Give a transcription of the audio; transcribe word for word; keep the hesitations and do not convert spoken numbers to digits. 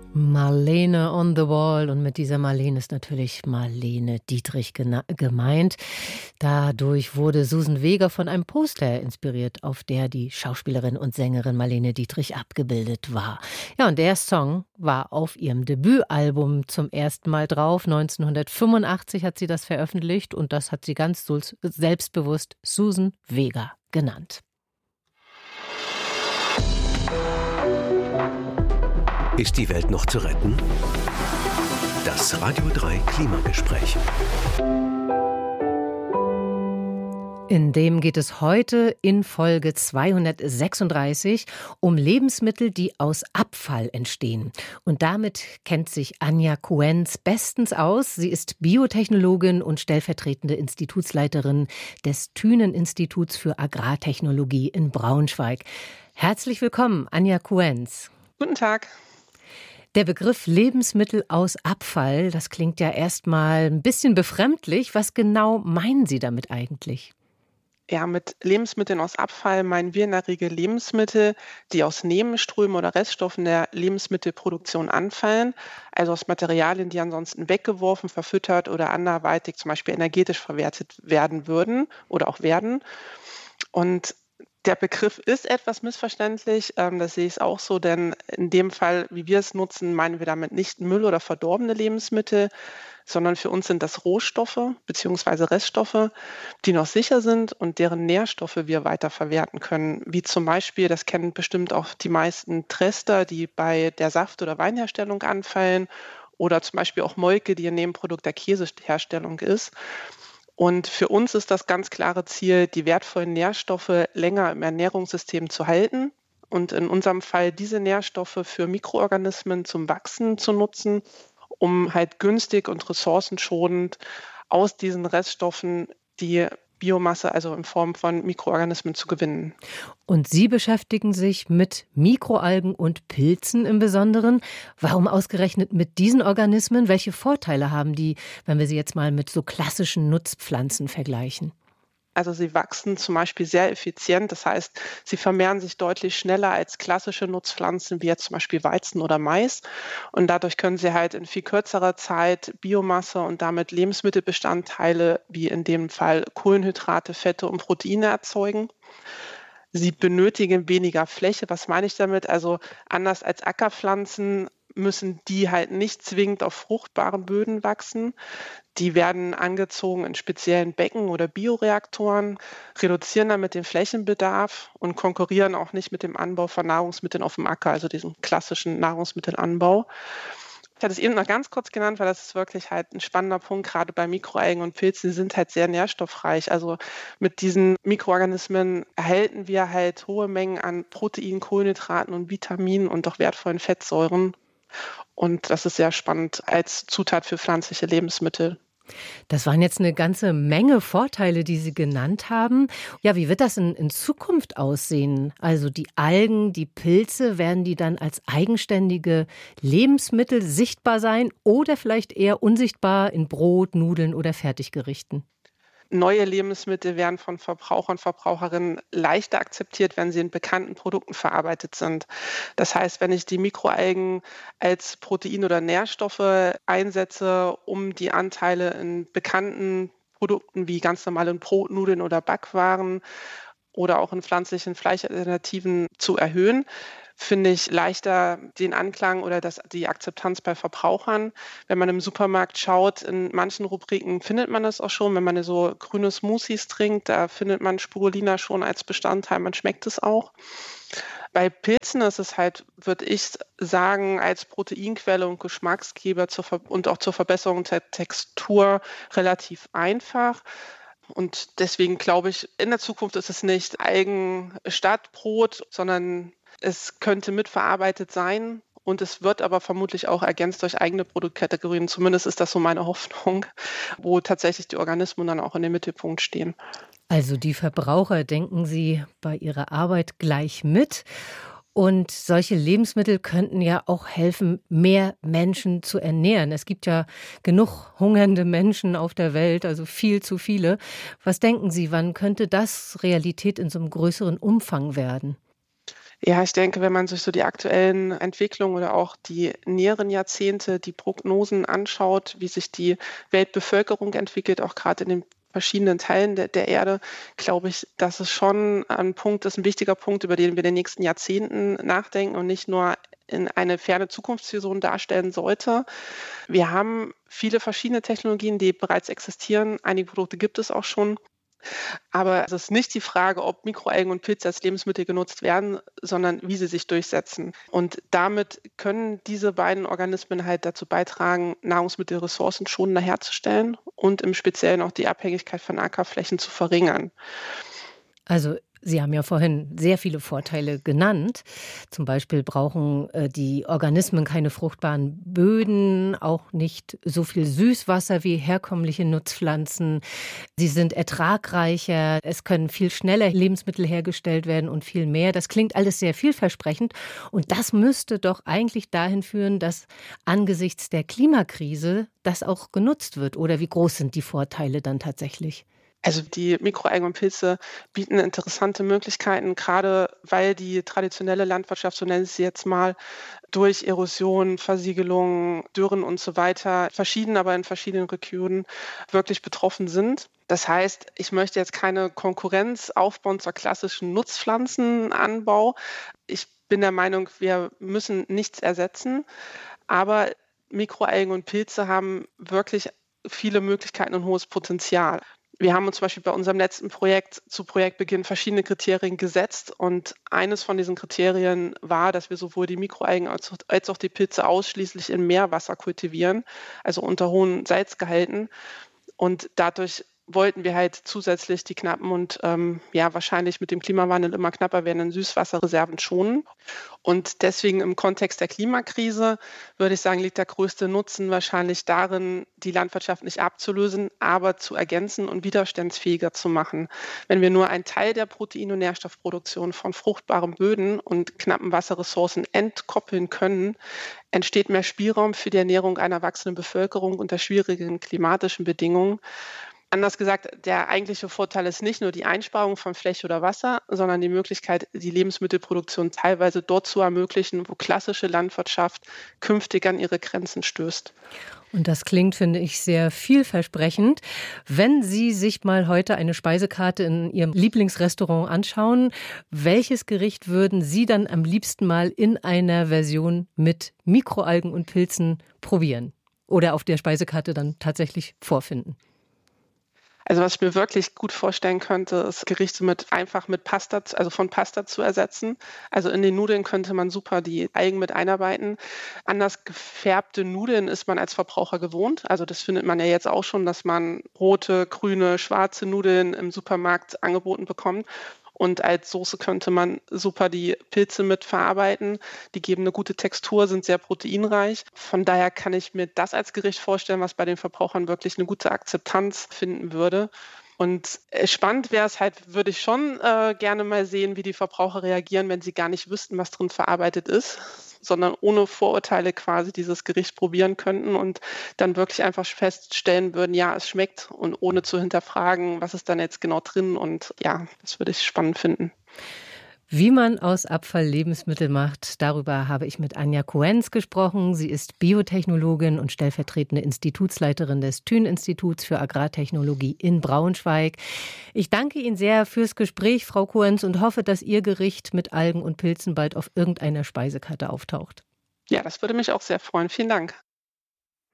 Marlene on the Wall, und mit dieser Marlene ist natürlich Marlene Dietrich gemeint. Dadurch wurde Susan Vega von einem Poster inspiriert, auf der die Schauspielerin und Sängerin Marlene Dietrich abgebildet war. Ja, und der Song war auf ihrem Debütalbum zum ersten Mal drauf. neunzehnhundertfünfundachtzig hat sie das veröffentlicht, und das hat sie ganz selbstbewusst Susan Vega genannt. Ist die Welt noch zu retten? Das Radio drei Klimagespräch. In dem geht es heute in Folge zweihundertsechsunddreißig um Lebensmittel, die aus Abfall entstehen. Und damit kennt sich Anja Kuenz bestens aus. Sie ist Biotechnologin und stellvertretende Institutsleiterin des Thünen-Instituts für Agrartechnologie in Braunschweig. Herzlich willkommen, Anja Kuenz. Guten Tag. Der Begriff Lebensmittel aus Abfall, das klingt ja erstmal ein bisschen befremdlich. Was genau meinen Sie damit eigentlich? Ja, mit Lebensmitteln aus Abfall meinen wir in der Regel Lebensmittel, die aus Nebenströmen oder Reststoffen der Lebensmittelproduktion anfallen, also aus Materialien, die ansonsten weggeworfen, verfüttert oder anderweitig zum Beispiel energetisch verwertet werden würden oder auch werden. Und der Begriff ist etwas missverständlich, ähm, das sehe ich auch so, denn in dem Fall, wie wir es nutzen, meinen wir damit nicht Müll oder verdorbene Lebensmittel, sondern für uns sind das Rohstoffe bzw. Reststoffe, die noch sicher sind und deren Nährstoffe wir weiter verwerten können. Wie zum Beispiel, das kennen bestimmt auch die meisten Trester, die bei der Saft- oder Weinherstellung anfallen, oder zum Beispiel auch Molke, die ein Nebenprodukt der Käseherstellung ist. Und für uns ist das ganz klare Ziel, die wertvollen Nährstoffe länger im Ernährungssystem zu halten und in unserem Fall diese Nährstoffe für Mikroorganismen zum Wachsen zu nutzen, um halt günstig und ressourcenschonend aus diesen Reststoffen die Biomasse, also in Form von Mikroorganismen, zu gewinnen. Und Sie beschäftigen sich mit Mikroalgen und Pilzen im Besonderen. Warum ausgerechnet mit diesen Organismen? Welche Vorteile haben die, wenn wir sie jetzt mal mit so klassischen Nutzpflanzen vergleichen? Also sie wachsen zum Beispiel sehr effizient, das heißt, sie vermehren sich deutlich schneller als klassische Nutzpflanzen wie jetzt zum Beispiel Weizen oder Mais, und dadurch können sie halt in viel kürzerer Zeit Biomasse und damit Lebensmittelbestandteile wie in dem Fall Kohlenhydrate, Fette und Proteine erzeugen. Sie benötigen weniger Fläche. Was meine ich damit? Also anders als Ackerpflanzen müssen die halt nicht zwingend auf fruchtbaren Böden wachsen. Die werden angezogen in speziellen Becken oder Bioreaktoren, reduzieren damit den Flächenbedarf und konkurrieren auch nicht mit dem Anbau von Nahrungsmitteln auf dem Acker, also diesem klassischen Nahrungsmittelanbau. Ich hatte es eben noch ganz kurz genannt, weil das ist wirklich halt ein spannender Punkt, gerade bei Mikroalgen und Pilzen, die sind halt sehr nährstoffreich. Also mit diesen Mikroorganismen erhalten wir halt hohe Mengen an Protein, Kohlenhydraten und Vitaminen und auch wertvollen Fettsäuren. Und das ist sehr spannend als Zutat für pflanzliche Lebensmittel. Das waren jetzt eine ganze Menge Vorteile, die Sie genannt haben. Ja, wie wird das in, in Zukunft aussehen? Also die Algen, die Pilze, werden die dann als eigenständige Lebensmittel sichtbar sein oder vielleicht eher unsichtbar in Brot, Nudeln oder Fertiggerichten? Neue Lebensmittel werden von Verbrauchern und Verbraucherinnen leichter akzeptiert, wenn sie in bekannten Produkten verarbeitet sind. Das heißt, wenn ich die Mikroalgen als Protein- oder Nährstoffe einsetze, um die Anteile in bekannten Produkten wie ganz normalen Brot, Nudeln oder Backwaren oder auch in pflanzlichen Fleischalternativen zu erhöhen, finde ich leichter den Anklang oder das, die Akzeptanz bei Verbrauchern. Wenn man im Supermarkt schaut, in manchen Rubriken findet man das auch schon. Wenn man so grüne Smoothies trinkt, da findet man Spirulina schon als Bestandteil, man schmeckt es auch. Bei Pilzen ist es halt, würde ich sagen, als Proteinquelle und Geschmacksgeber zur Ver- und auch zur Verbesserung der Textur relativ einfach. Und deswegen glaube ich, in der Zukunft ist es nicht Algen statt Brot, sondern es könnte mitverarbeitet sein, und es wird aber vermutlich auch ergänzt durch eigene Produktkategorien. Zumindest ist das so meine Hoffnung, wo tatsächlich die Organismen dann auch in den Mittelpunkt stehen. Also die Verbraucher, denken Sie bei Ihrer Arbeit gleich mit. Und solche Lebensmittel könnten ja auch helfen, mehr Menschen zu ernähren. Es gibt ja genug hungernde Menschen auf der Welt, also viel zu viele. Was denken Sie, wann könnte das Realität in so einem größeren Umfang werden? Ja, ich denke, wenn man sich so die aktuellen Entwicklungen oder auch die näheren Jahrzehnte, die Prognosen anschaut, wie sich die Weltbevölkerung entwickelt, auch gerade in den verschiedenen Teilen der, der Erde, glaube ich, dass es schon ein Punkt ist, ein wichtiger Punkt, über den wir in den nächsten Jahrzehnten nachdenken und nicht nur in eine ferne Zukunftsvision darstellen sollte. Wir haben viele verschiedene Technologien, die bereits existieren. Einige Produkte gibt es auch schon. Aber es ist nicht die Frage, ob Mikroalgen und Pilze als Lebensmittel genutzt werden, sondern wie sie sich durchsetzen. Und damit können diese beiden Organismen halt dazu beitragen, Nahrungsmittelressourcen schonender herzustellen und im Speziellen auch die Abhängigkeit von Ackerflächen zu verringern. Also Sie haben ja vorhin sehr viele Vorteile genannt. Zum Beispiel brauchen äh, die Organismen keine fruchtbaren Böden, auch nicht so viel Süßwasser wie herkömmliche Nutzpflanzen. Sie sind ertragreicher, es können viel schneller Lebensmittel hergestellt werden und viel mehr. Das klingt alles sehr vielversprechend. Und das müsste doch eigentlich dahin führen, dass angesichts der Klimakrise das auch genutzt wird. Oder wie groß sind die Vorteile dann tatsächlich? Also die Mikroalgen und Pilze bieten interessante Möglichkeiten, gerade weil die traditionelle Landwirtschaft, so nenne ich sie jetzt mal, durch Erosion, Versiegelung, Dürren und so weiter, verschieden, aber in verschiedenen Regionen wirklich betroffen sind. Das heißt, ich möchte jetzt keine Konkurrenz aufbauen zur klassischen Nutzpflanzenanbau. Ich bin der Meinung, wir müssen nichts ersetzen, aber Mikroalgen und Pilze haben wirklich viele Möglichkeiten und hohes Potenzial. Wir haben uns zum Beispiel bei unserem letzten Projekt zu Projektbeginn verschiedene Kriterien gesetzt und eines von diesen Kriterien war, dass wir sowohl die Mikroalgen als auch, als auch die Pilze ausschließlich in Meerwasser kultivieren, also unter hohen Salzgehalten. Und dadurch wollten wir halt zusätzlich die knappen und ähm, ja wahrscheinlich mit dem Klimawandel immer knapper werdenden Süßwasserreserven schonen. Und deswegen im Kontext der Klimakrise würde ich sagen, liegt der größte Nutzen wahrscheinlich darin, die Landwirtschaft nicht abzulösen, aber zu ergänzen und widerstandsfähiger zu machen. Wenn wir nur einen Teil der Protein- und Nährstoffproduktion von fruchtbaren Böden und knappen Wasserressourcen entkoppeln können, entsteht mehr Spielraum für die Ernährung einer wachsenden Bevölkerung unter schwierigen klimatischen Bedingungen. Anders gesagt, der eigentliche Vorteil ist nicht nur die Einsparung von Fläche oder Wasser, sondern die Möglichkeit, die Lebensmittelproduktion teilweise dort zu ermöglichen, wo klassische Landwirtschaft künftig an ihre Grenzen stößt. Und das klingt, finde ich, sehr vielversprechend. Wenn Sie sich mal heute eine Speisekarte in Ihrem Lieblingsrestaurant anschauen, welches Gericht würden Sie dann am liebsten mal in einer Version mit Mikroalgen und Pilzen probieren oder auf der Speisekarte dann tatsächlich vorfinden? Also was ich mir wirklich gut vorstellen könnte, ist Gerichte mit einfach mit Pasta, also von Pasta zu ersetzen. Also in den Nudeln könnte man super die Algen mit einarbeiten. Anders gefärbte Nudeln ist man als Verbraucher gewohnt. Also das findet man ja jetzt auch schon, dass man rote, grüne, schwarze Nudeln im Supermarkt angeboten bekommt. Und als Soße könnte man super die Pilze mit verarbeiten. Die geben eine gute Textur, sind sehr proteinreich. Von daher kann ich mir das als Gericht vorstellen, was bei den Verbrauchern wirklich eine gute Akzeptanz finden würde. Und äh, spannend wäre es halt, würde ich schon äh, gerne mal sehen, wie die Verbraucher reagieren, wenn sie gar nicht wüssten, was drin verarbeitet ist, sondern ohne Vorurteile quasi dieses Gericht probieren könnten und dann wirklich einfach feststellen würden, ja, es schmeckt und ohne zu hinterfragen, was ist dann jetzt genau drin. Und ja, das würde ich spannend finden. Wie man aus Abfall Lebensmittel macht, darüber habe ich mit Anja Koenz gesprochen. Sie ist Biotechnologin und stellvertretende Institutsleiterin des Thün-Instituts für Agrartechnologie in Braunschweig. Ich danke Ihnen sehr fürs Gespräch, Frau Koenz, und hoffe, dass Ihr Gericht mit Algen und Pilzen bald auf irgendeiner Speisekarte auftaucht. Ja, das würde mich auch sehr freuen. Vielen Dank.